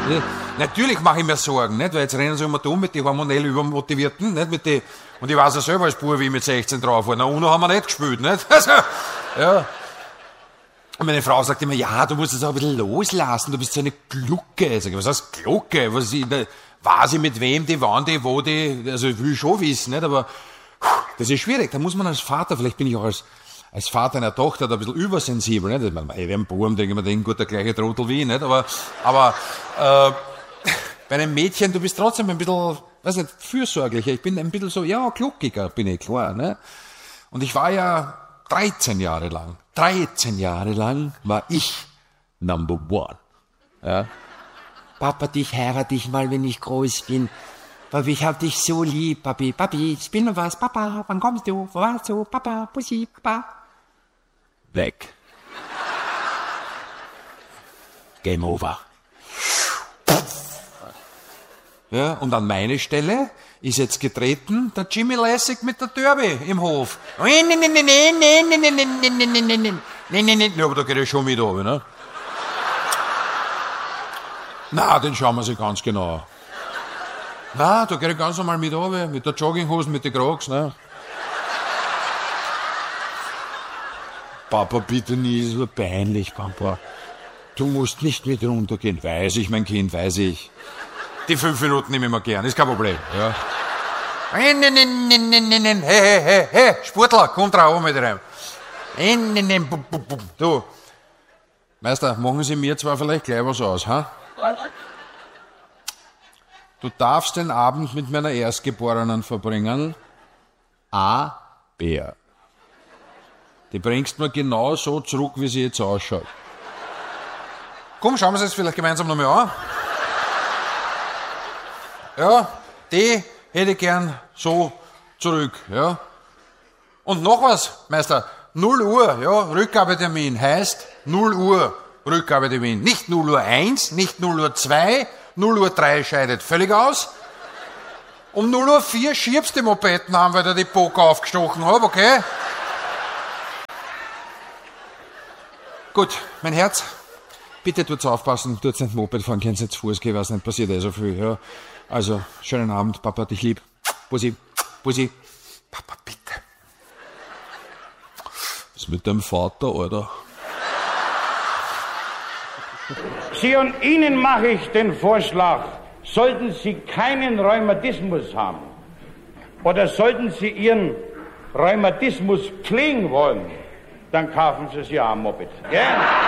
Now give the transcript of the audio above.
Natürlich mache ich mir Sorgen, nicht? Weil jetzt rennen sie immer dumm mit den hormonell Übermotivierten, nicht? Und ich weiß ja selber als Bub, wie ich mit 16 drauf war. Na, UNO haben wir nicht gespielt, nicht? Also, ja. Und meine Frau sagt immer, ja, du musst es auch ein bisschen loslassen, du bist so eine Glucke. Sag ich, was heißt Glucke? Weiß ich mit wem die, wann die, wo die, also ich will schon wissen, nicht? Aber das ist schwierig, da muss man als Vater, vielleicht bin ich auch als Vater einer Tochter da ein bisschen übersensibel, nicht? Ich meine, wir haben Buben, denke ich mir, gut, der gleiche Trottel wie ich, nicht? Aber bei einem Mädchen, du bist trotzdem ein bisschen, weiß nicht, fürsorglicher. Ich bin ein bisschen so, ja, kluckiger bin ich, klar, ne? Und ich war ja 13 Jahre lang war ich Number One. Ja. Papa, dich heirate ich mal, wenn ich groß bin. Papi, ich hab dich so lieb, Papi. Papi, ich bin noch was. Papa, wann kommst du? Wo warst du? Papa, Pussy, Papa. Weg. Game over. Ja, und an meine Stelle ist jetzt getreten der Jimmy Lässig mit der Derby im Hof. Nee, aber da geht er schon mit runter, ne? Na, den schauen wir sich ganz genau an. Na, da geht er ganz normal mit runter, mit der Jogginghose, mit den Crocs, ne? Papa, bitte nie, so peinlich, Papa. Du musst nicht mit runtergehen. Weiß ich, mein Kind, weiß ich. Die 5 Minuten nehme ich mir gern, ist kein Problem. Ja. Hey, Sportler, komm drauf mit rein. Du, Meister, machen Sie mir zwar vielleicht gleich was aus, ha? Du darfst den Abend mit meiner Erstgeborenen verbringen. A. Bär. Die bringst mir genau so zurück, wie sie jetzt ausschaut. Komm, schauen wir es jetzt vielleicht gemeinsam nochmal an. Ja, die hätte ich gern so zurück, ja. Und noch was, Meister, 0 Uhr, ja, Rückgabetermin heißt 0 Uhr Rückgabetermin. Nicht 0 Uhr 1, nicht 0 Uhr 2, 0 Uhr 3 scheidet völlig aus. Um 0 Uhr 4 schiebst die Mopeden an, weil der die Poker aufgestochen hat, okay? Gut, mein Herz, bitte tut's aufpassen, tut's nicht Moped fahren, könnt's nicht zu Fuß gehen, was nicht, passiert so viel, ja. Also, schönen Abend, Papa, dich lieb. Bussi, Bussi. Papa, bitte. Was ist mit deinem Vater, Alter? Sie und Ihnen mache ich den Vorschlag, sollten Sie keinen Rheumatismus haben oder sollten Sie Ihren Rheumatismus pflegen wollen, dann kaufen Sie sich ja ein Moped. Gell?